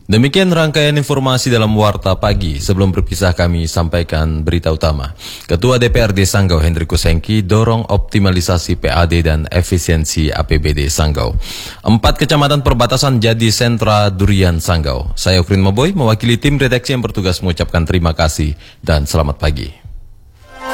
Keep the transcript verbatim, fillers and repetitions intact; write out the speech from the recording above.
Demikian rangkaian informasi dalam Warta Pagi. Sebelum berpisah kami sampaikan berita utama. Ketua D P R D Sanggau Hendrikus Hengki dorong optimalisasi P A D dan efisiensi A P B D Sanggau. Empat kecamatan perbatasan jadi sentra durian Sanggau. Saya Ukrin Maboy mewakili tim redaksi yang bertugas mengucapkan terima kasih dan selamat pagi.